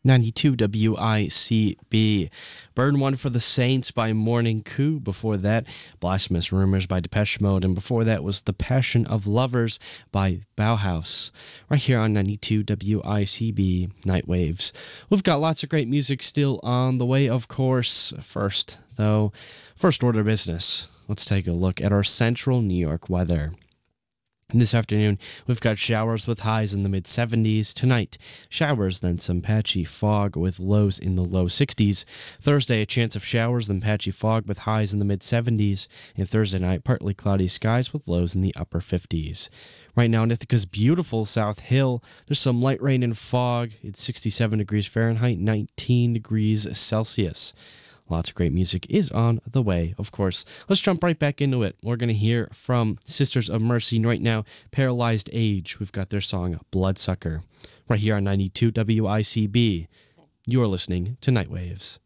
92 WICB. Burn One for the Saints by Morning Coup. Before that, Blasphemous Rumors by Depeche Mode. And before that was The Passion of Lovers by Bauhaus. Right here on 92 WICB Nightwaves. We've got lots of great music still on the way, of course. First order of business. Let's take a look at our central New York weather. This afternoon, we've got showers with highs in the mid-70s. Tonight, showers, then some patchy fog with lows in the low 60s. Thursday, a chance of showers, then patchy fog with highs in the mid-70s. And Thursday night, partly cloudy skies with lows in the upper 50s. Right now in Ithaca's beautiful South Hill, there's some light rain and fog. It's 67 degrees Fahrenheit, 19 degrees Celsius. Lots of great music is on the way, of course. Let's jump right back into it. We're going to hear from Sisters of Mercy right now, Paralyzed Age. We've got their song Bloodsucker right here on 92 WICB. You're listening to Nightwaves.